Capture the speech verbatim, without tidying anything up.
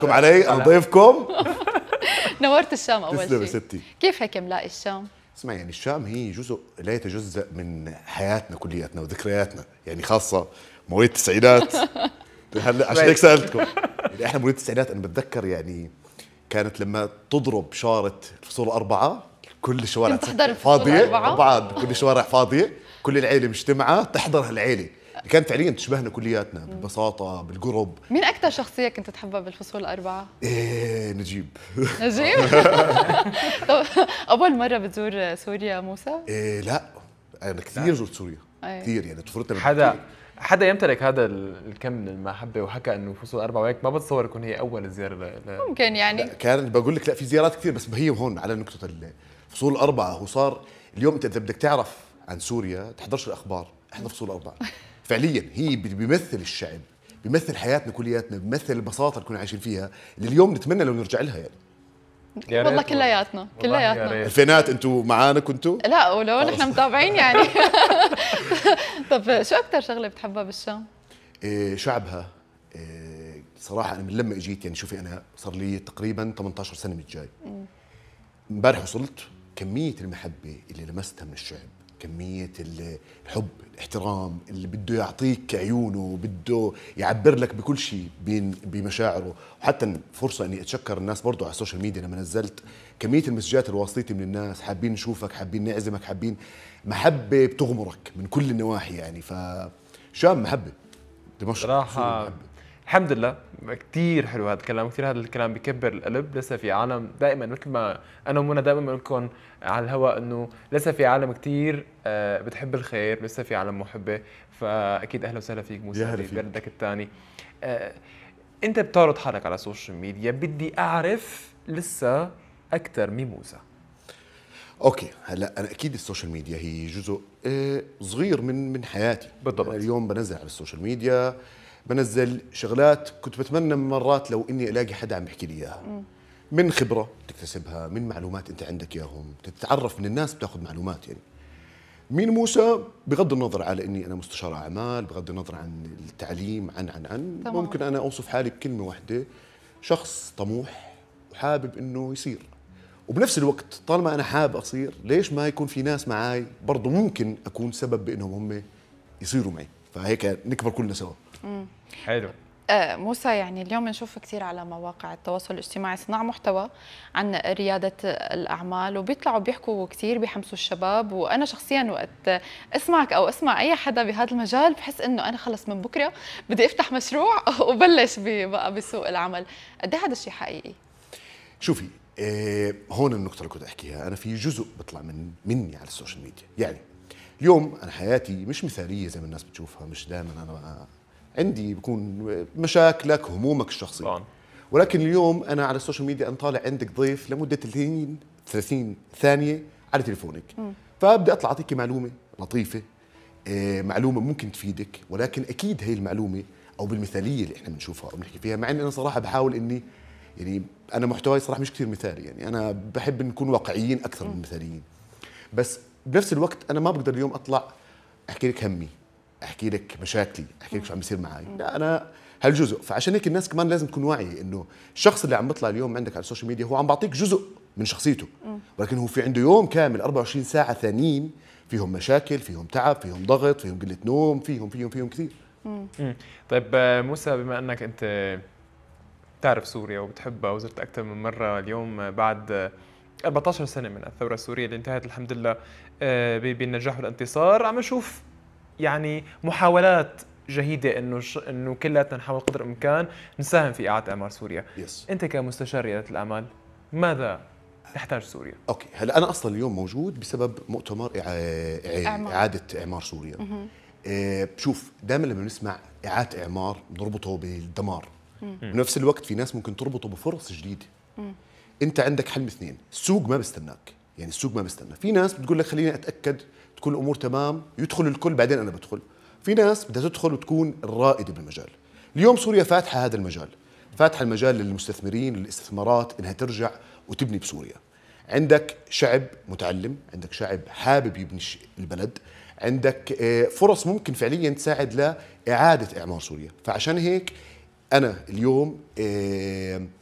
كم علي انا ضيفكم. نورت الشام اول شيء. تسلم يا ستي. كيف هيك ملاقي الشام؟ اسمع، يعني الشام هي جزء لا يتجزأ من حياتنا كلياتنا وذكرياتنا، يعني خاصة مواليد التسعينات. هلا عشان هيك سألتكم. يعني احنا مواليد التسعينات، انا بتذكر يعني كانت لما تضرب شارة الفصول أربعة كل الشوارع فاضية، طبعا كل الشوارع فاضية، كل العيلة مجتمعة تحضر هالعيلة اللي كانت فعليا تشبهنا كلياتنا بالبساطة بالقرب. مين أكثر شخصية كنت تحبها بالفصول الأربعة؟ إيه نجيب. نجيب؟ طب أول مرة بتزور سوريا موسى؟ إيه لا، أنا كثير زرت سوريا. أيه. كثير يعني طفولتنا. حدا حدا يمتلك هذا الكم من المحبة وحكى إنه فصول أربعة وهيك، ما بتصور يكون هي أول زيارة ل... ممكن يعني. كان بقول لك لا، في زيارات كثير، بس هي هون على نقطة الفصول الأربعة. هو صار اليوم أنت إذا بدك تعرف عن سوريا تحضرش الأخبار، احنا فصول أربعة. فعليا هي بيمثل الشعب، بيمثل حياتنا كلياتنا، بيمثل البساطة اللي كنا عايشين فيها، اللي اليوم نتمنى لو نرجع لها يعني. والله كلياتنا كلياتنا. الفينات انتوا معانا كنتوا؟ لا ولو نحن متابعين يعني. طب شو أكثر شغلة بتحبها بالشام؟ إيه شعبها. إيه صراحة أنا من لما إجيت، يعني شوفي أنا صار لي تقريبا ثمانية عشر سنة من الجاي. امبارح وصلت، كمية المحبة اللي لمستها من الشعب، كمية الحب الاحترام اللي بده يعطيك عيونه، بده يعبر لك بكل شيء بمشاعره. وحتى فرصة اني اتشكر الناس برضو على السوشيال ميديا لما نزلت كمية المسجات اللي واصلتني من الناس، حابين نشوفك، حابين نعزمك، حابين محبة بتغمرك من كل النواحي يعني. فشام محبة، دمشق صراحة الحمد لله. كثير حلو هذا الكلام، كثير هذا الكلام بكبر القلب. لسه في عالم دائما مثل ما انا ومنى دائما بنقول لكم على الهواء انه لسه في عالم كثير بتحب الخير، لسه في عالم محبه. فاكيد اهلا وسهلا فيك موسى في بلدك الثاني. انت بتعرض حالك على السوشيال ميديا، بدي اعرف لسه اكثر من موسى. اوكي هلا انا اكيد السوشيال ميديا هي جزء صغير من من حياتي بالضبط. أنا اليوم بنزل على السوشيال ميديا، بنزل شغلات كنت بتمنى من مرات لو اني الاقي حدا عم يحكي لي اياها، من خبره تكتسبها، من معلومات انت عندك اياهم، تتعرف من الناس، بتاخذ معلومات. يعني مين موسى بغض النظر على اني انا مستشار اعمال، بغض النظر عن التعليم، عن عن عن طبعا. ممكن انا اوصف حالي بكلمه واحده، شخص طموح وحابب انه يصير. وبنفس الوقت طالما انا حابب اصير، ليش ما يكون في ناس معي برضه ممكن اكون سبب بانهم هم يصيروا معي، فهيك نكبر كلنا سوا. حلو. آه موسى، يعني اليوم بنشوف كثير على مواقع التواصل الاجتماعي صناع محتوى عن ريادة الأعمال، وبيطلعوا بيحكوا كثير بيحمسوا الشباب. وأنا شخصيا وقت اسمعك أو اسمع أي حدا بهذا المجال بحس إنه أنا خلص من بكرة بدي أفتح مشروع وبلش بقى بسوق العمل. قد ايه هذا الشيء حقيقي؟ شوفي إيه هون النقطة اللي كنت أحكيها، أنا في جزء بيطلع من مني على السوشيال ميديا. يعني اليوم أنا حياتي مش مثالية زي ما الناس بتشوفها، مش دائما أنا عندي بكون مشاكلك همومك الشخصية طبعا. ولكن اليوم أنا على السوشيال ميديا أنا طالع عندك ضيف لمدة ثلاثين ثانية على تليفونك، م. فأبدأ أطلع أعطيك معلومة لطيفة، إيه معلومة ممكن تفيدك، ولكن أكيد هي المعلومة أو بالمثالية اللي إحنا بنشوفها أو بنحكي فيها، مع إن أنا صراحة بحاول إني يعني أنا محتواي صراحة مش كثير مثالي، يعني أنا بحب نكون واقعيين أكثر من مثاليين. بس بنفس الوقت أنا ما بقدر اليوم أطلع أحكي لك همي، أحكي لك مشاكلي، أحكي لك شو عم بيصير معي، لا أنا هالجزء. فعشان هيك الناس كمان لازم تكون واعية إنه الشخص اللي عم بيطلع اليوم عندك على السوشيال ميديا هو عم بعطيك جزء من شخصيته، ولكن هو في عنده يوم كامل أربعة وعشرين ساعة ثانيين فيهم مشاكل، فيهم تعب، فيهم ضغط، فيهم قلة نوم، فيهم فيهم فيهم كثير. طيب موسى، بما أنك أنت تعرف سوريا وبتحبها وزرت أكثر من مرة، اليوم بعد أربعة عشر سنة من الثورة السورية اللي انتهت الحمد لله بالنجاح والانتصار، عم نشوف يعني محاولات جهيدة إنه ش... إنه كلاتنا نحاول قدر الإمكان نساهم في إعادة إعمار سوريا. يس. أنت كمستشار ريادة الأعمال ماذا تحتاج سوريا؟ أوكي هلا أنا أصلاً اليوم موجود بسبب مؤتمر إع... إع... إعادة إعمار سوريا. إيه شوف دائما لما نسمع إعادة إعمار نربطه بالدمار، بنفس الوقت في ناس ممكن تربطه بفرص جديدة. مم. انت عندك حل من اثنين، السوق ما بستناك، يعني السوق ما بستنى. في ناس بتقول لك خليني اتاكد تكون الامور تمام، يدخل الكل بعدين انا بدخل. في ناس بدها تدخل وتكون الرائده بالمجال. اليوم سوريا فاتحه هذا المجال، فاتحه المجال للمستثمرين للاستثمارات انها ترجع وتبني بسوريا. عندك شعب متعلم، عندك شعب حابب يبني البلد، عندك فرص ممكن فعليا تساعد لاعاده اعمار سوريا. فعشان هيك انا اليوم آه،